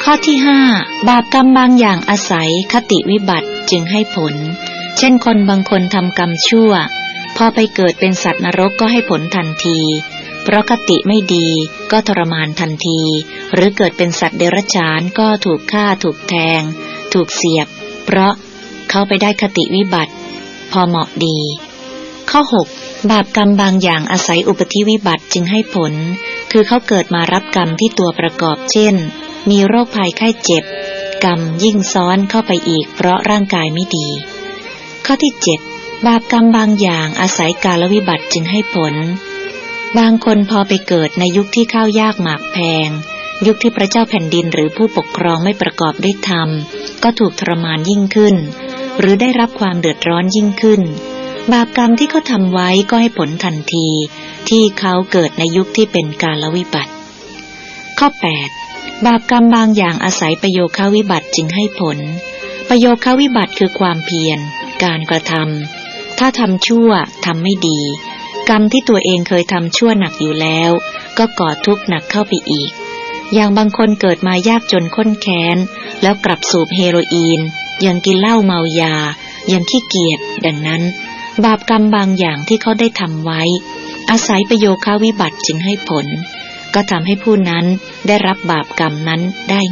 ข้อที่5บาปกรรมบางอย่างอาศัยคติวิบัติจึงให้ผลเช่นคนบางคนทำกรรมชั่วพอไปเกิดเป็นสัตว์นรกก็ให้ผลทันทีเพราะคติไม่ดีก็ทรมานทันทีหรือเกิดเป็นสัตว์เดรัจฉานก็ถูกฆ่าถูกแทงถูกเสียบเพราะเขาไปได้คติวิบัติพอเหมาะดีข้อ6บาปกรรมบางอย่างอาศัยอุปธิวิบัติจึงให้ผลคือเขาเกิดมารับกรรมที่ตัวประกอบเช่นมีโรคภัยไข้เจ็บกรรมยิ่งซ้อนเข้าไปอีกเพราะร่างกายไม่ดีข้อที่7บาปกรรมบางอย่างอาศัยกาลวิบัติจึงให้ผลบางคนพอไปเกิดในยุคที่ข้าวยากหมากแพงยุคที่พระเจ้าแผ่นดินหรือผู้ปกครองไม่ประกอบด้วยธรรมก็ถูกทรมานยิ่งขึ้นหรือได้รับความเดือดร้อนยิ่งขึ้นบาปกรรมที่เขาทำไว้ก็ให้ผลทันทีที่เขาเกิดในยุคที่เป็นกาลวิบัติข้อ8บาปกรรมบางอย่างอาศัยประโยควิบัติจึงให้ผลประโยควิบัติคือความเพียรการกระทำถ้าทำชั่วทำไม่ดีกรรมที่ตัวเองเคยทำชั่วหนักอยู่แล้วก็ก่อทุกข์หนักเข้าไปอีกอย่างบางคนเกิดมายากจนข้นแค้นแล้วกลับสูบเฮโรอีนยังกินเหล้าเมายายังขี้เกียจดังนั้นบาปกรรมบางอย่างที่เขาได้ทำไว้อาศัยประโยควิบัติจึงให้ผลก็ทำให้ผู้นั้นได้รับบาปกรรมนั้นได้